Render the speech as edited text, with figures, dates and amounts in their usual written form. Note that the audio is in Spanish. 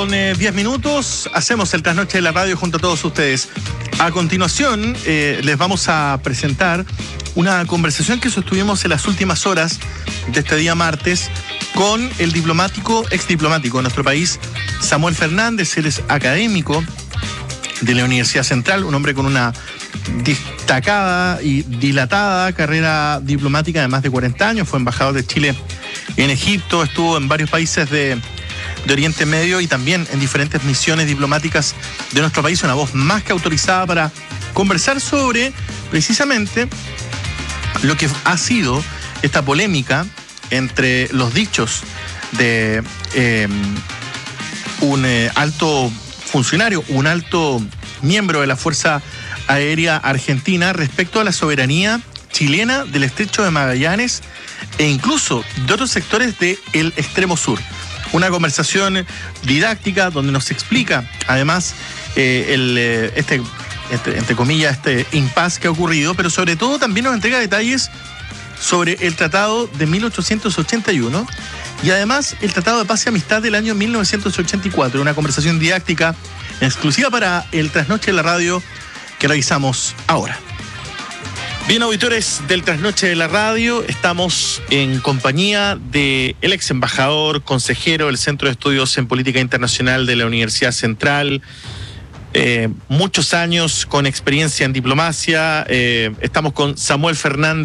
8:10. Hacemos el trasnoche de la radio junto a todos ustedes. A continuación, les vamos a presentar una conversación que sostuvimos en las últimas horas de este día martes con el ex diplomático de nuestro país, Samuel Fernández. Él es académico de la Universidad Central, un hombre con una destacada y dilatada carrera diplomática de más de 40 años. Fue embajador de Chile en Egipto, estuvo en varios países de Oriente Medio y también en diferentes misiones diplomáticas de nuestro país. Una voz más que autorizada para conversar sobre precisamente lo que ha sido esta polémica entre los dichos de un alto funcionario, un alto miembro de la Fuerza Aérea Argentina respecto a la soberanía chilena del Estrecho de Magallanes e incluso de otros sectores del extremo sur. Una conversación didáctica donde nos explica además entre comillas, este impasse que ha ocurrido, pero sobre todo también nos entrega detalles sobre el Tratado de 1881 y además el Tratado de Paz y Amistad del año 1984. Una conversación didáctica exclusiva para el Trasnoche de la Radio que realizamos ahora. Bien, auditores del Trasnoche de la Radio, estamos en compañía del ex embajador, consejero del Centro de Estudios en Política Internacional de la Universidad Central, muchos años con experiencia en diplomacia. Estamos con Samuel Fernández.